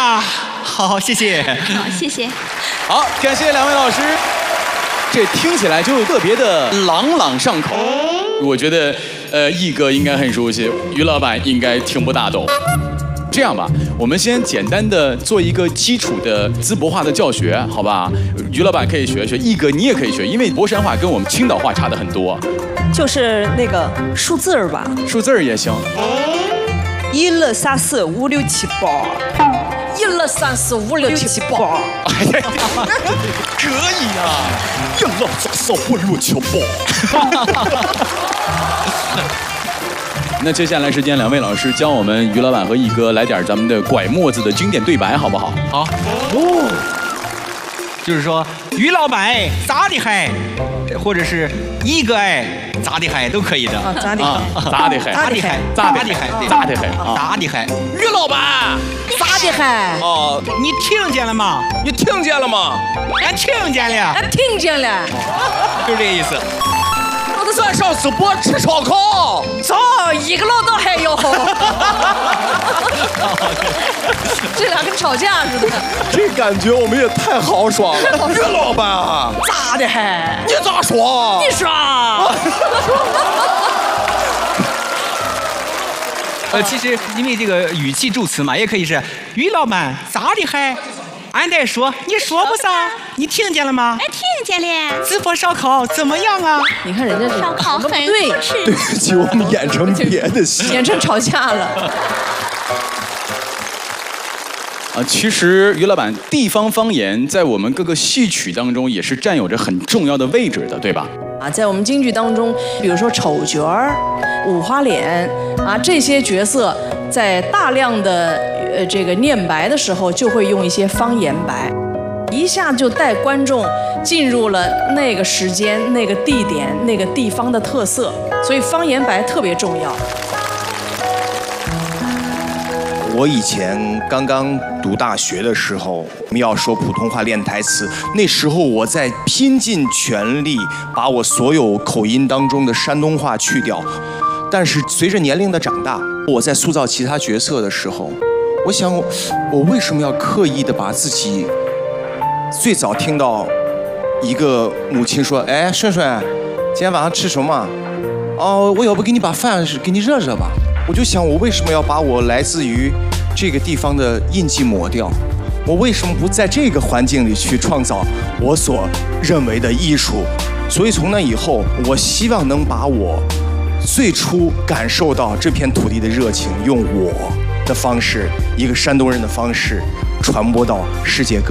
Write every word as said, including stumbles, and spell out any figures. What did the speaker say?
呀，好，谢谢。 好，谢谢。 好，感谢两位老师。这听起来就特别的朗朗上口，我觉得，呃，毅哥应该很熟悉，于老板应该听不大懂。这样吧，我们先简单的做一个基础的淄博话的教学，好吧？于老板可以学学，毅哥你也可以学，因为博山话跟我们青岛话差的很多。 就是那个数字儿吧， 数字儿也行。 一二三四五六七八，一二三四五六七八。 哎呀，可以啊！一二三四五六七八。那接下来时间，两位老师教我们于老板和毅哥来点咱们的拐沫子的经典对白，好不好？ 好。哦。就是说，于老板哎，咋的嗨？或者是毅哥哎，咋的嗨都可以的。 啊，咋的嗨？ 咋的嗨？ 咋的嗨？ 咋的嗨？咋的嗨？ 咋的嗨？ 于老板， 咋的嗨？ 哦， 你听见了吗？ 你听见了吗？ 俺听见了。 俺听见了。 就这个意思。 咱上淄博吃烧烤， 走，一个老道还要好。这俩跟吵架似的。 这感觉我们也太豪爽了。于老板， 咋的还？ 你咋说？ 你说。 呃，其实因为这个语气助词嘛，也可以是于老板咋的还？俺在说，你说不啥？你听见了吗？ 哎，听见了。 淄博烧烤怎么样啊？ 你看人家烧烤很对， 对不起，我们演成别的戏， 演成吵架了。 啊，其实于老板，地方方言在我们各个戏曲当中也是占有着很重要的位置的，对吧？ 啊，在我们京剧当中，比如说丑角儿、五花脸啊这些角色，在大量的呃这个念白的时候，就会用一些方言白，一下就带观众进入了那个时间、那个地点、那个地方的特色，所以方言白特别重要。 我以前刚刚读大学的时候，我们要说普通话练台词，那时候我在拼尽全力把我所有口音当中的山东话去掉。但是随着年龄的长大，我在塑造其他角色的时候，我想我，我为什么要刻意的把自己最早听到一个母亲说：“哎，顺顺，今天晚上吃什么？哦，我要不给你把饭给你热热吧。”我就想，我为什么要把我来自于这个地方的印记抹掉？我为什么不在这个环境里去创造我所认为的艺术？所以从那以后，我希望能把我最初感受到这片土地的热情，用我的方式，一个山东人的方式，传播到世界各地。